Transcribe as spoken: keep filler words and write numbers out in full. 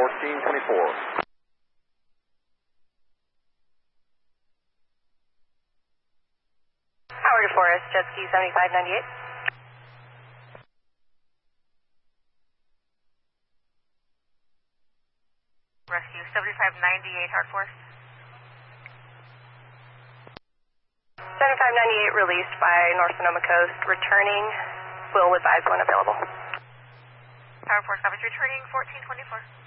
fourteen twenty-four. Howard to Forest, jet ski seventy-five ninety-eight. Rescue seventy-five ninety-eight, Howard Forest. seventy-five ninety-eight released by North Sonoma Coast, returning, will advise when available. Howard Forest, copy, returning fourteen twenty-four.